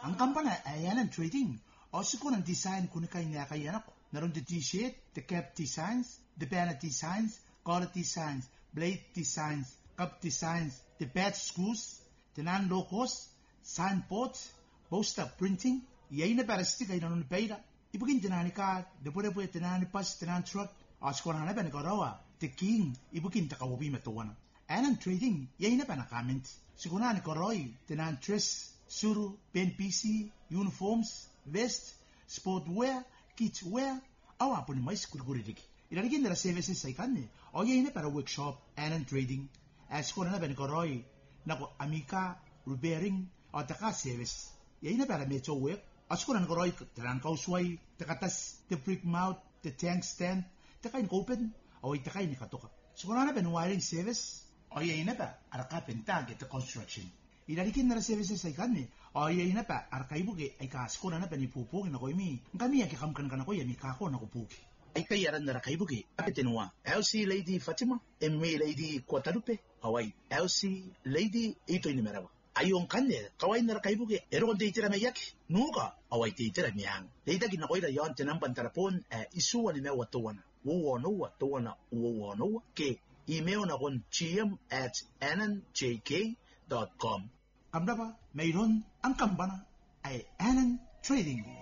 Ang kampana ayan ang trading. Also ko ng design ko na kayo na kaya ako. Naroon the t-shirt, the cap designs, the banner designs, collar designs, blade designs, cup designs, the badge screws, the non-locos, signboards, poster printing. Yay na para stick ay nanon pera. Ibugin tinani ka, depo tinani pas, tinani truck. Also ko na ba ni Korawa, the king, ibugin takawubi matuwana. Ayan ang trading, yay na pa na comment. Siguro ni Koroy, tinani dress, suru, pen PC, uniforms, vest, sportwear, kidswear, awa po ni mais kurikuridiki. Ilalagyan nila services sa ikan ni. O yay na para workshop, and trading. As ko na ba ni Koroy, nako amika, repairing, o taka service. Yay na para medyo work. As ko na ni Koroy, talang kausway, takatas, the brick mouth, the tank stand, takain open, o itakain ni katoka. Siguro na ba ni wiring service? O yay na ba, ara kapenta, get the construction. Ilalagyan nila services sa ikan ni. O yay na ba, ara kaibuki, ay kasko na ba ni pupugin ako imi. Kami akikamkan ka na ko, yami kako na kupugi. Ay kayaran na rakaibuki, apetinua, LC Lady Fatima, MA Lady Guadalupe, Hawaii, LC Lady ito inimerawa. Ayong kanya, kaway na rakaibuki, eroon titira mayaki, nuka, away titira miyang. Leida ginakoy na yon, tinampan tarapon, isuwa ni mewa tuwana. Uwanowa, tuwana, uwanowa, ke, email na kon gm@annanjk.com. Kamda ba, mayroon ang kampana ay Annan Trading.